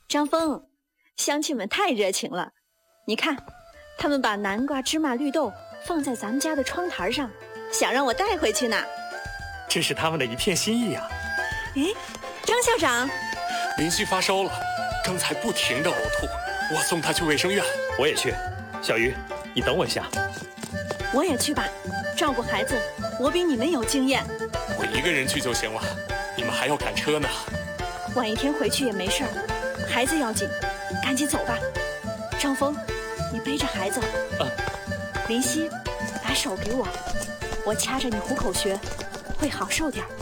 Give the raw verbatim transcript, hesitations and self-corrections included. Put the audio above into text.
张峰，乡亲们太热情了，你看，他们把南瓜、芝麻、绿豆放在咱们家的窗台上，想让我带回去呢。 这是他们的一片心意啊。 哎，张校长， 林夕发烧了，刚才不停地呕吐，我送他去卫生院。 我也去。小鱼，你等我一下。 我也去吧，照顾孩子，我比你们有经验。 我一个人去就行了，你们还要赶车呢。 晚一天回去也没事儿，孩子要紧，赶紧走吧。张峰，你背着孩子。 嗯。 林夕，把手给我，我掐着你虎口穴，会好受点儿。